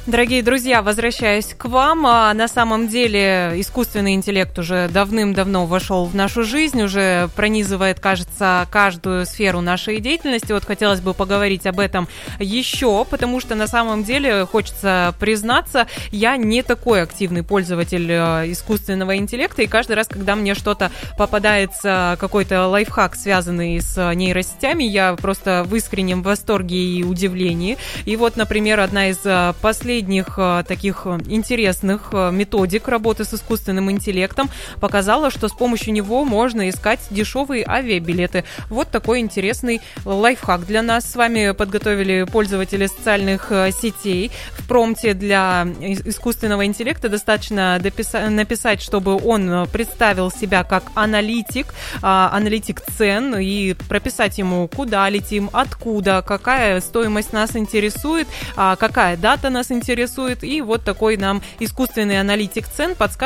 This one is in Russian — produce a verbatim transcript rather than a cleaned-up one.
Дорогие друзья, возвращаюсь к вам. На самом деле искусственный интеллект уже давным-давно вошел в нашу жизнь, уже пронизывает, кажется, каждую сферу нашей деятельности. Вот хотелось бы поговорить об этом еще, потому что на самом деле, хочется признаться, я не такой активный пользователь искусственного интеллекта, и каждый раз, когда мне что-то попадается, какой-то лайфхак, связанный с нейросетями, я просто в искреннем восторге и удивлении. И вот, например, одна из последних Последних таких интересных методик работы с искусственным интеллектом показала, что с помощью него можно искать дешевые авиабилеты. Вот такой интересный лайфхак для нас. С вами подготовили пользователи социальных сетей. В промпте для искусственного интеллекта достаточно дописа- написать, чтобы он представил себя как аналитик, аналитик цен, и прописать ему, куда летим, откуда, какая стоимость нас интересует, какая дата нас интересует. интересует, и вот такой нам искусственный аналитик цен подскажет,